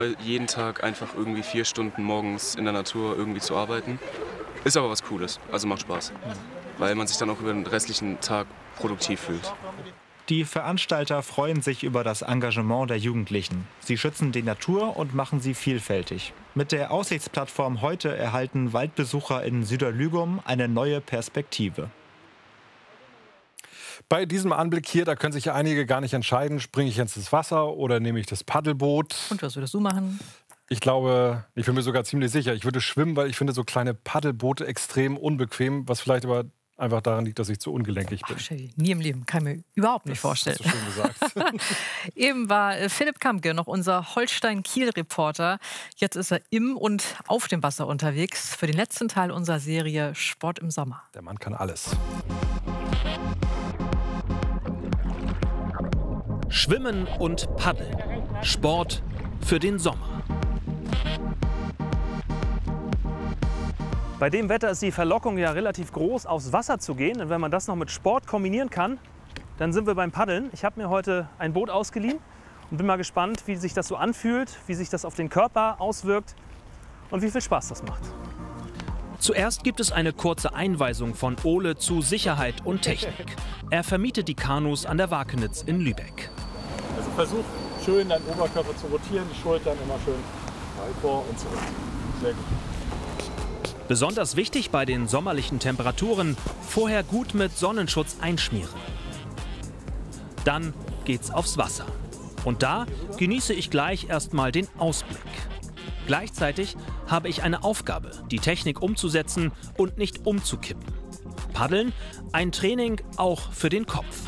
Jeden Tag einfach irgendwie 4 Stunden morgens in der Natur irgendwie zu arbeiten. Ist aber was Cooles, also macht Spaß. Weil man sich dann auch über den restlichen Tag produktiv fühlt. Die Veranstalter freuen sich über das Engagement der Jugendlichen. Sie schützen die Natur und machen sie vielfältig. Mit der Aussichtsplattform heute erhalten Waldbesucher in Süderlügum eine neue Perspektive. Bei diesem Anblick hier, da können sich ja einige gar nicht entscheiden, springe ich jetzt ins Wasser oder nehme ich das Paddelboot. Und was würdest du machen? Ich glaube, ich bin mir sogar ziemlich sicher, ich würde schwimmen, weil ich finde so kleine Paddelboote extrem unbequem, was vielleicht aber einfach daran liegt, dass ich zu ungelenkig bin. Ach, Shelly, nie im Leben, kann ich mir überhaupt nicht vorstellen. Das hast du schön gesagt. Eben war Philipp Kampke noch unser Holstein-Kiel-Reporter. Jetzt ist er im und auf dem Wasser unterwegs für den letzten Teil unserer Serie Sport im Sommer. Der Mann kann alles. Schwimmen und Paddeln. Sport für den Sommer. Bei dem Wetter ist die Verlockung ja relativ groß, aufs Wasser zu gehen. Und wenn man das noch mit Sport kombinieren kann, dann sind wir beim Paddeln. Ich habe mir heute ein Boot ausgeliehen und bin mal gespannt, wie sich das so anfühlt, wie sich das auf den Körper auswirkt und wie viel Spaß das macht. Zuerst gibt es eine kurze Einweisung von Ole zu Sicherheit und Technik. Er vermietet die Kanus an der Wakenitz in Lübeck. Also versuch schön deinen Oberkörper zu rotieren, die Schultern immer schön vor und zurück. Sehr gut. Besonders wichtig bei den sommerlichen Temperaturen, vorher gut mit Sonnenschutz einschmieren. Dann geht's aufs Wasser. Und da genieße ich gleich erstmal den Ausblick. Gleichzeitig habe ich eine Aufgabe, die Technik umzusetzen und nicht umzukippen. Paddeln, ein Training auch für den Kopf.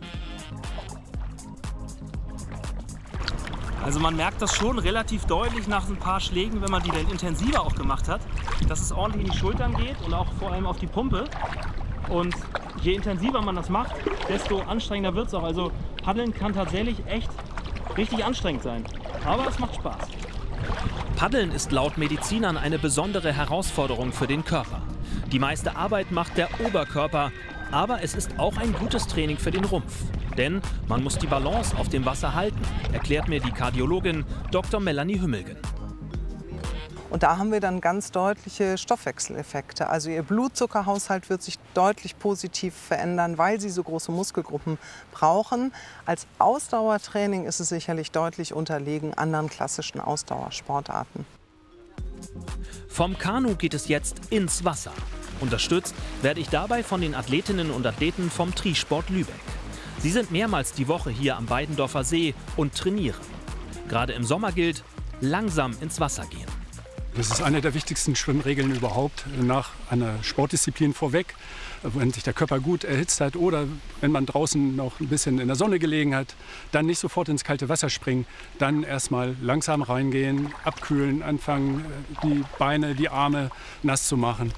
Also man merkt das schon relativ deutlich nach ein paar Schlägen, wenn man die dann intensiver auch gemacht hat, dass es ordentlich in die Schultern geht und auch vor allem auf die Pumpe. Und je intensiver man das macht, desto anstrengender wird es auch. Also Paddeln kann tatsächlich echt richtig anstrengend sein, aber es macht Spaß. Paddeln ist laut Medizinern eine besondere Herausforderung für den Körper. Die meiste Arbeit macht der Oberkörper, aber es ist auch ein gutes Training für den Rumpf. Denn man muss die Balance auf dem Wasser halten, erklärt mir die Kardiologin Dr. Melanie Hümmelgen. Und da haben wir dann ganz deutliche Stoffwechseleffekte. Also ihr Blutzuckerhaushalt wird sich deutlich positiv verändern, weil sie so große Muskelgruppen brauchen. Als Ausdauertraining ist es sicherlich deutlich unterlegen anderen klassischen Ausdauersportarten. Vom Kanu geht es jetzt ins Wasser. Unterstützt werde ich dabei von den Athletinnen und Athleten vom Trisport Lübeck. Sie sind mehrmals die Woche hier am Weidendorfer See und trainieren. Gerade im Sommer gilt, langsam ins Wasser gehen. Das ist eine der wichtigsten Schwimmregeln überhaupt nach einer Sportdisziplin vorweg. Wenn sich der Körper gut erhitzt hat oder wenn man draußen noch ein bisschen in der Sonne gelegen hat, dann nicht sofort ins kalte Wasser springen, dann erstmal langsam reingehen, abkühlen, anfangen, die Beine, die Arme nass zu machen.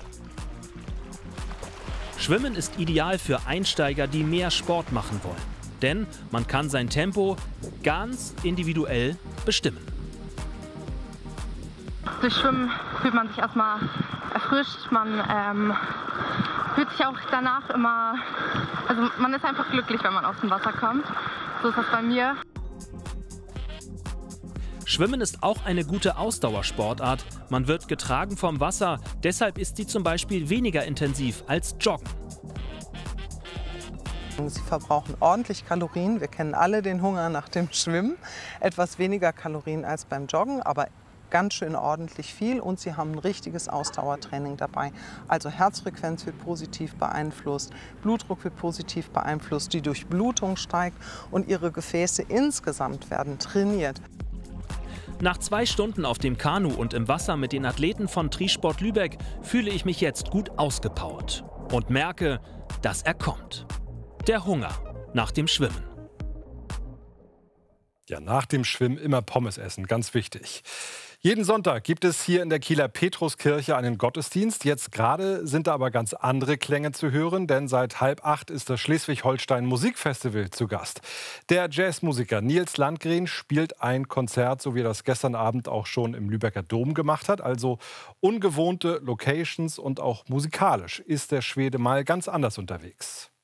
Schwimmen ist ideal für Einsteiger, die mehr Sport machen wollen. Denn man kann sein Tempo ganz individuell bestimmen. Durch Schwimmen fühlt man sich erstmal erfrischt, man fühlt sich auch danach immer, also man ist einfach glücklich, wenn man aus dem Wasser kommt. So ist das bei mir. Schwimmen ist auch eine gute Ausdauersportart. Man wird getragen vom Wasser, deshalb ist sie zum Beispiel weniger intensiv als Joggen. Sie verbrauchen ordentlich Kalorien. Wir kennen alle den Hunger nach dem Schwimmen. Etwas weniger Kalorien als beim Joggen, aber ganz schön ordentlich viel. Und sie haben ein richtiges Ausdauertraining dabei. Also Herzfrequenz wird positiv beeinflusst, Blutdruck wird positiv beeinflusst, die Durchblutung steigt und ihre Gefäße insgesamt werden trainiert. Nach 2 Stunden auf dem Kanu und im Wasser mit den Athleten von Trisport Lübeck fühle ich mich jetzt gut ausgepowert und merke, dass er kommt. Der Hunger nach dem Schwimmen. Ja, nach dem Schwimmen immer Pommes essen, ganz wichtig. Jeden Sonntag gibt es hier in der Kieler Petruskirche einen Gottesdienst. Jetzt gerade sind da aber ganz andere Klänge zu hören, denn seit 7:30 ist das Schleswig-Holstein Musikfestival zu Gast. Der Jazzmusiker Nils Landgren spielt ein Konzert, so wie er das gestern Abend auch schon im Lübecker Dom gemacht hat. Also ungewohnte Locations und auch musikalisch ist der Schwede mal ganz anders unterwegs.